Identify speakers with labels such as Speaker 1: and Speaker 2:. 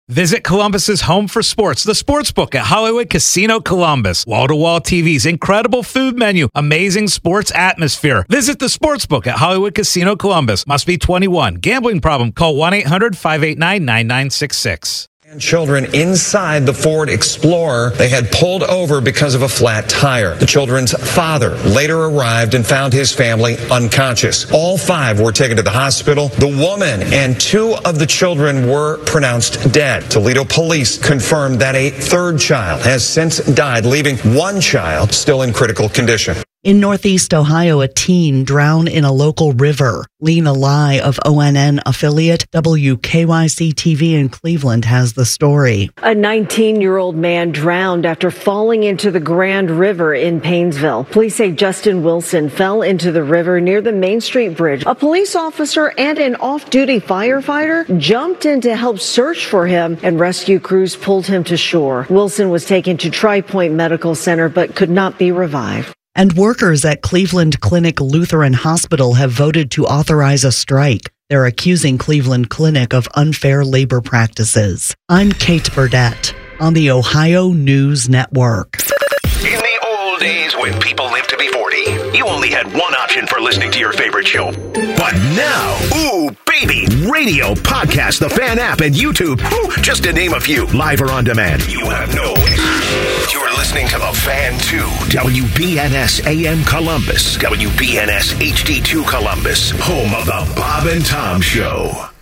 Speaker 1: Visit Columbus's home for sports, the Sportsbook at Hollywood Casino Columbus. Wall-to-wall TVs, incredible food menu, amazing sports atmosphere. Visit the Sportsbook at Hollywood Casino Columbus. Must be 21. Gambling problem? Call 1-800-589-9966.
Speaker 2: Children inside the Ford Explorer. They had pulled over because of a flat tire. The children's father later arrived and found his family unconscious. All 5 were taken to the hospital. The woman and 2 of the children were pronounced dead. Toledo police confirmed that a 3rd child has since died, leaving 1 child still in critical condition.
Speaker 3: In Northeast Ohio, a teen drowned in a local river. Lena Lai of ONN affiliate WKYC-TV in Cleveland has the story.
Speaker 4: A 19-year-old man drowned after falling into the Grand River in Paynesville. Police say Justin Wilson fell into the river near the Main Street Bridge. A police officer and an off-duty firefighter jumped in to help search for him, and rescue crews pulled him to shore. Wilson was taken to Tri-Point Medical Center but could not be revived.
Speaker 3: And workers at Cleveland Clinic Lutheran Hospital have voted to authorize a strike. They're accusing Cleveland Clinic of unfair labor practices. I'm Kate Burdett on the Ohio News Network.
Speaker 5: In the old days when people lived to be 40, you only had one option for listening to your favorite show. But now, ooh, baby, radio, podcast, the Fan app, and YouTube, just to name a few, live or on demand. You have no excuse. You're listening to the Fan 2, WBNS AM Columbus, WBNS HD2 Columbus, home of the Bob and Tom Show.